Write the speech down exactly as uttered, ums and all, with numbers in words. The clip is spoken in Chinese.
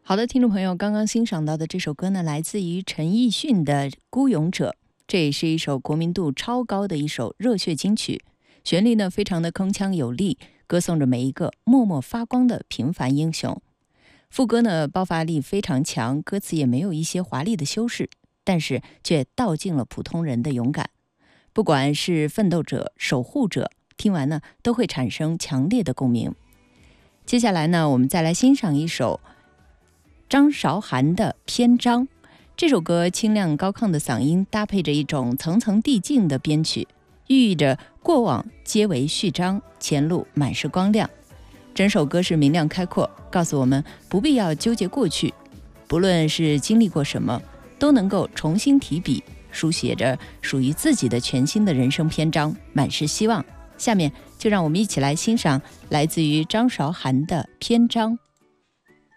好的，听众朋友，刚刚欣赏到的这首歌呢，来自于陈奕迅的《孤勇者》，这也是一首国民度超高的一首热血金曲，旋律呢非常的铿锵有力，歌颂着每一个默默发光的平凡英雄。副歌呢爆发力非常强，歌词也没有一些华丽的修饰，但是却道尽了普通人的勇敢。不管是奋斗者、守护者，听完呢都会产生强烈的共鸣。接下来呢，我们再来欣赏一首张韶涵的《篇章》。这首歌清亮高亢的嗓音搭配着一种层层递进的编曲，寓意着过往皆为序章，前路满是光亮。整首歌是明亮开阔，告诉我们不必要纠结过去，不论是经历过什么，都能够重新提笔，书写着属于自己的全新的人生篇章，满是希望。下面就让我们一起来欣赏来自于张韶涵的《篇章》。